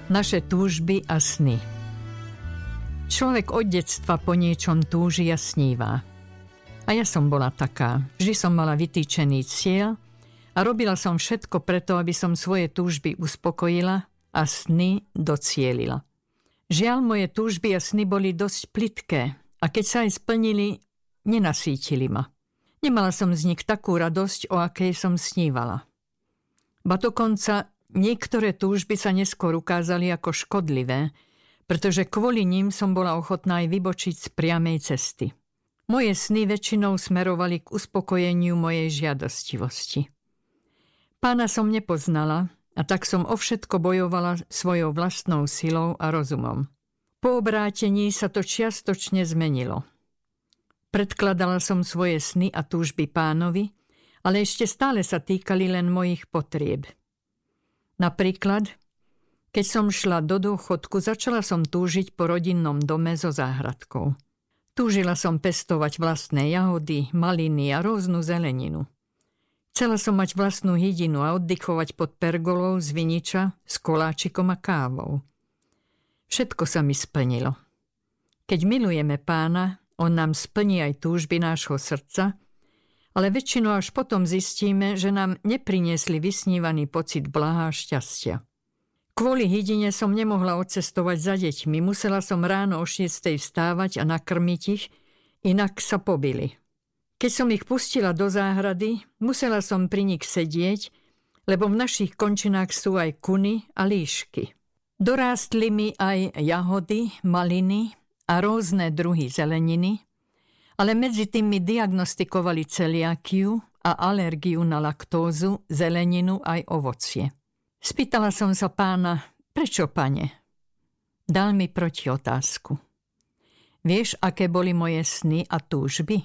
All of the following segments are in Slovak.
Naše túžby a sny. Človek od detstva po niečom túži a snívá. A ja som bola taká. Vždy som mala vytýčený cieľ a robila som všetko preto, aby som svoje túžby uspokojila a sny docielila. Žiaľ, moje túžby a sny boli dosť plitké a keď sa aj splnili, nenasítili ma. Nemala som z nich takú radosť, o akej som snívala. Ba dokonca niektoré túžby sa neskôr ukázali ako škodlivé, pretože kvôli nim som bola ochotná aj vybočiť z priamej cesty. Moje sny väčšinou smerovali k uspokojeniu mojej žiadostivosti. Pána som nepoznala a tak som o všetko bojovala svojou vlastnou silou a rozumom. Po obrátení sa to čiastočne zmenilo. Predkladala som svoje sny a túžby Pánovi, ale ešte stále sa týkali len mojich potrieb. Napríklad, keď som šla do dôchodku, začala som túžiť po rodinnom dome so záhradkou. Túžila som pestovať vlastné jahody, maliny a rôznu zeleninu. Chcela som mať vlastnú hydinu a oddychovať pod pergolou z viniča s koláčikom a kávou. Všetko sa mi splnilo. Keď milujeme Pána, on nám splní aj túžby nášho srdca, ale väčšinou až potom zistíme, že nám nepriniesli vysnívaný pocit blaha a šťastia. Kvôli hydine som nemohla odcestovať za deťmi, musela som ráno o 6:00 vstávať a nakrmiť ich, inak sa pobili. Keď som ich pustila do záhrady, musela som pri nich sedieť, lebo v našich končinách sú aj kuny a líšky. Dorástli mi aj jahody, maliny a rôzne druhy zeleniny, ale medzi tým mi diagnostikovali celiakiu a alergiu na laktózu, zeleninu aj ovocie. Spýtala som sa Pána, prečo, Pane? Dal mi protiotázku. Vieš, aké boli moje sny a túžby?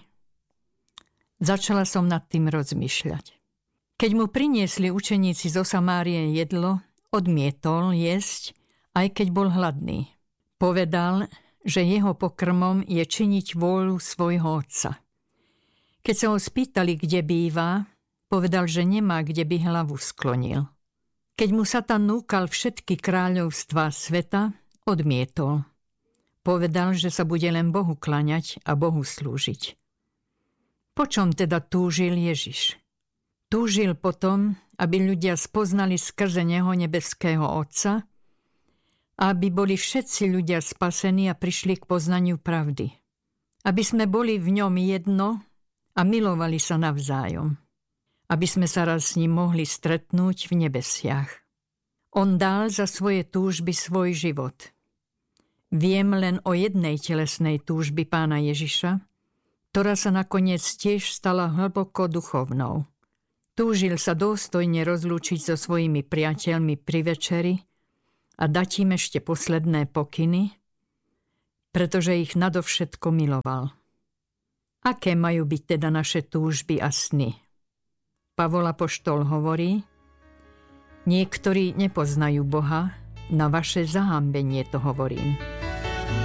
Začala som nad tým rozmýšľať. Keď mu priniesli učeníci zo Samárie jedlo, odmietol jesť, aj keď bol hladný. Povedal, že jeho pokrmom je činiť vôľu svojho otca. Keď sa ho spýtali, kde býva, povedal, že nemá, kde by hlavu sklonil. Keď mu Satan núkal všetky kráľovstvá sveta, odmietol. Povedal, že sa bude len Bohu klaňať a Bohu slúžiť. Po čom teda túžil Ježiš? Túžil potom, aby ľudia spoznali skrze neho nebeského Otca, aby boli všetci ľudia spasení a prišli k poznaniu pravdy. Aby sme boli v ňom jedno a milovali sa navzájom. Aby sme sa raz s ním mohli stretnúť v nebesiach. On dal za svoje túžby svoj život. Viem len o jednej telesnej túžby Pána Ježiša, ktorá sa nakoniec tiež stala hlboko duchovnou. Túžil sa dôstojne rozlúčiť so svojimi priateľmi pri večeri a dať im ešte posledné pokyny, pretože ich nadovšetko miloval. Aké majú byť teda naše túžby a sny? Pavol apoštol hovorí, niektorí nepoznajú Boha, na vaše zahambenie to hovorím.